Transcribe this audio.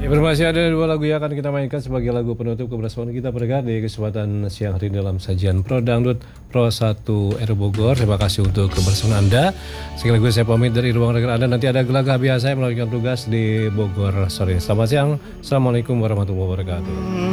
Informasi ada dua lagu yang akan kita mainkan sebagai lagu penutup kebersamaan kita pada di kesempatan siang hari ini dalam sajian Pro Dangdut Pro 1 R Bogor. Terima kasih untuk kebersamaan Anda. Sekali lagi saya pamit dari ruang dengar Anda. Nanti ada gelagah biasa yang melakukan tugas di Bogor sore. Selamat siang. Assalamualaikum warahmatullahi wabarakatuh.